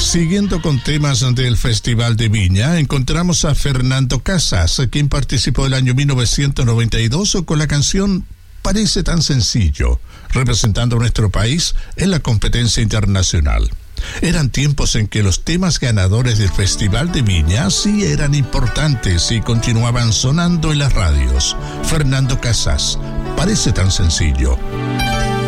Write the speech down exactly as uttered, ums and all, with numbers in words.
Siguiendo con temas del Festival de Viña, encontramos a Fernando Casas, quien participó el año mil novecientos noventa y dos con la canción Parece tan sencillo, representando a nuestro país en la competencia internacional. Eran tiempos en que los temas ganadores del Festival de Viña sí eran importantes y continuaban sonando en las radios. Fernando Casas, Parece tan sencillo.